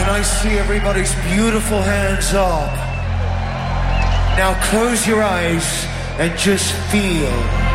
Can I see everybody's beautiful hands up? Now close your eyes and just feel.